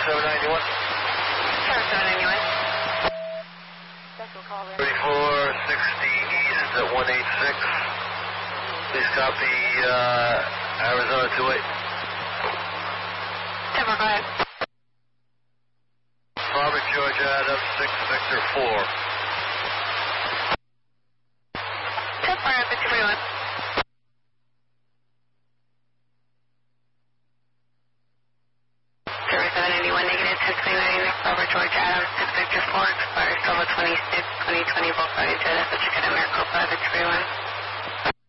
791. 791. Special call in. 3460 East at 186. Please copy Arizona 28. 10 go ahead. Robert George Adam 6 Victor 4. 10 51. 791 negative 1029 Robert George Adams 6 Victor 4 expires 12/26/2020 Volkswagen Jetta. That's what you get at Maricopa, Victory 1.